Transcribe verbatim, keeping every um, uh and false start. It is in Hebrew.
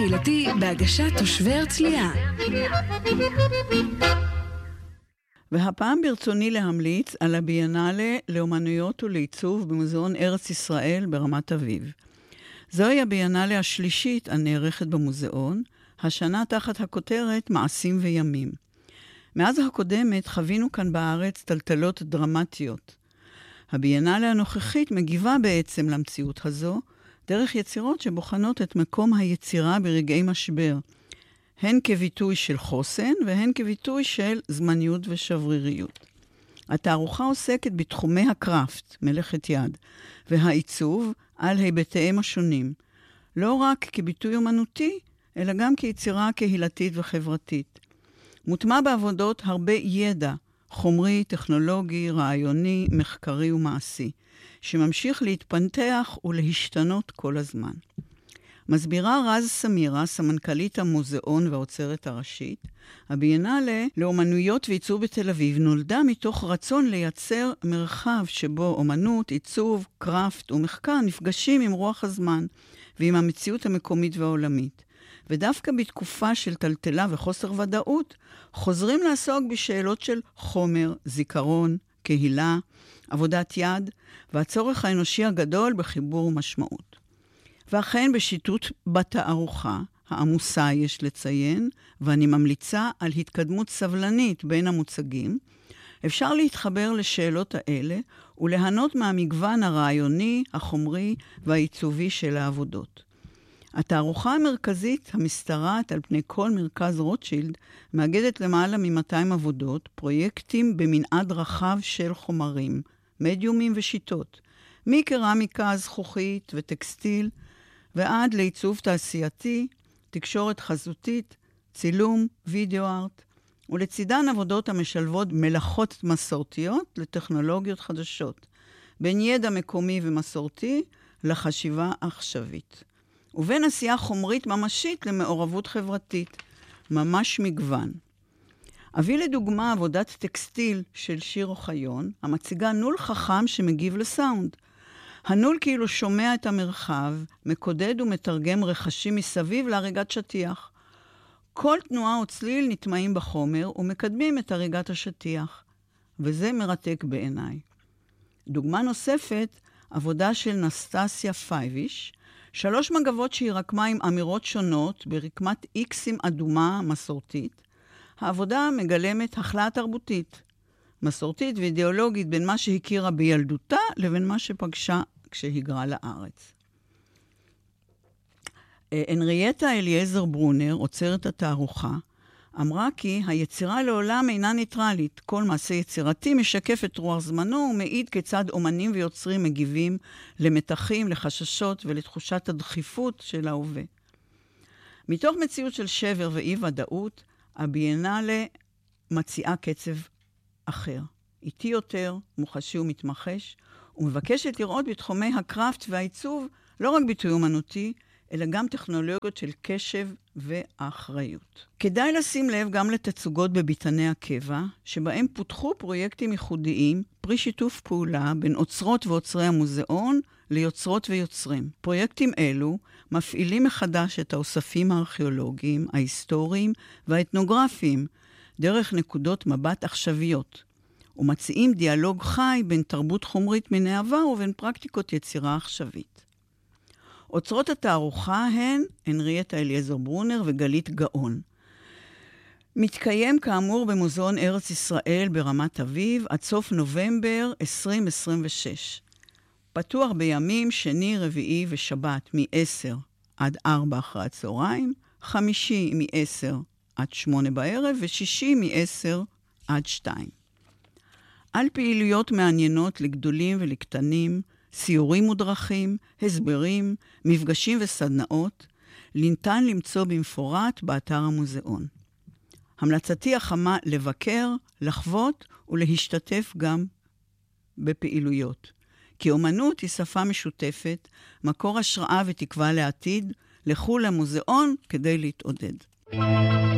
קהילתי בהגשת תושבי הרצליה. והפעם ברצוני להמליץ על הביאנלה לאומנויות ולעיצוב במוזיאון ארץ ישראל ברמת אביב. זוהי הביאנלה השלישית הנערכת במוזיאון, השנה תחת הכותרת מעשים וימים. מאז הקודמת חווינו כאן בארץ טלטלות דרמטיות. הביאנלה הנוכחית מגיבה בעצם למציאות הזו, דרך יצירות שבוחנות את מקום היצירה ברגעי משבר, הן כביטוי של חוסן והן כביטוי של זמניות ושבריריות. התערוכה עוסקת בתחומי הקראפט, מלאכת יד, והעיצוב על היבטיהם השונים, לא רק כביטוי אומנותי, אלא גם כיצירה קהילתית וחברתית. מוטמע בעבודות הרבה ידע, חומרי, טכנולוגי, רעיוני, מחקרי ומעשי, שממשיך להתפתח ולהשתנות כל הזמן. מסבירה רז סמירה, סמנכ"לית המוזיאון והאוצרת הראשית, הביאנלה לאומנויות ועיצוב בתל אביב נולדה מתוך רצון לייצר מרחב שבו אומנות, עיצוב, קראפט ומחקר נפגשים עם רוח הזמן ועם המציאות המקומית והעולמית. ודווקא בתקופה של טלטלה וחוסר ודאות, חוזרים לעסוק בשאלות של חומר, זיכרון, קהילה, עבודת יד, והצורך האנושי הגדול בחיבור ומשמעות. ואכן בשיטוט בתערוכה, העמוסה יש לציין, ואני ממליצה על התקדמות סבלנית בין המוצגים, אפשר להתחבר לשאלות האלה וליהנות מהמגוון הרעיוני, החומרי והעיצובי של העבודות. התערוכה המרכזית המשתרעת על פני כל מרכז רוטשילד מאגדת למעלה מ-מאתיים עבודות, פרויקטים במנעד רחב של חומרים, מדיומים ושיטות, מקרמיקה, זכוכית וטקסטיל, ועד לעיצוב תעשייתי, תקשורת חזותית, צילום, וידאו ארט, ולצידן עבודות המשלבות מלאכות מסורתיות לטכנולוגיות חדשות, בין ידע מקומי ומסורתי לחשיבה עכשווית. ובין עשייה חומרית ממשית למעורבות חברתית, ממש מגוון. אביא לדוגמה עבודת טקסטיל של שיר אוחיון, המציגה נול חכם שמגיב לסאונד. הנול כאילו שומע את המרחב, מקודד ומתרגם רכשים מסביב להריגת שטיח. כל תנועה או צליל נטמעים בחומר ומקדמים את הריגת השטיח. וזה מרתק בעיניי. דוגמה נוספת, עבודה של נסטסיה פייביש, שלוש מגבות שהיא רקמה עם אמירות שונות ברקמת איקסים אדומה מסורתית. העבודה מגלמת החלאה תרבותית, מסורתית ואידיאולוגית בין מה שהכירה בילדותה לבין מה שפגשה כשהיגרה לארץ. הנרייטה אליעזר ברונר, אוצרת התערוכה, אמרה כי היצירה לעולם אינה ניטרלית. כל מעשה יצירתי משקף את רוח זמנו ומעיד כיצד אומנים ויוצרים מגיבים למתחים, לחששות ולתחושת הדחיפות של ההווה. מתוך מציאות של שבר ואי ודאות, הביאנלה מציעה קצב אחר, איטי יותר, מוחשי ומתמחש, ומבקשת לראות בתחומי הקראפט והעיצוב לא רק ביטוי אומנותי, אלא גם טכנולוגיות של קשב ואחריות. כדאי לשים לב גם לתצוגות בביתני הקבע, שבהם פותחו פרויקטים ייחודיים, פרי שיתוף פעולה בין אוצרות ואוצרי המוזיאון ליוצרות ויוצרים. פרויקטים אלו מפעילים מחדש את האוספים הארכיאולוגיים, ההיסטוריים והאתנוגרפיים, דרך נקודות מבט עכשוויות, ומציעים דיאלוג חי בין תרבות חומרית מן העבר ובין פרקטיקות יצירה עכשווית. אוצרות התערוכה הן הנרייטה אליעזר ברונר וגלית גאון. מתקיים כאמור במוזיאון ארץ ישראל ברמת אביב עד סוף נובמבר עשרים עשרים ושש. פתוח בימים שני, רביעי ושבת מ-עשר עד ארבע אחרי הצהריים, חמישי מ-עשר עד שמונה בערב ושישי מ-עשר עד שתיים. על פעילויות מעניינות לגדולים ולקטנים, סיורים ודרכים, הסברים, מפגשים וסדנאות, ניתן למצוא במפורט באתר המוזיאון. המלצתי החמה לבקר, לחוות ולהשתתף גם בפעילויות. כי אומנות היא שפה משותפת, מקור השראה ותקווה לעתיד, לכו למוזיאון כדי להתעודד.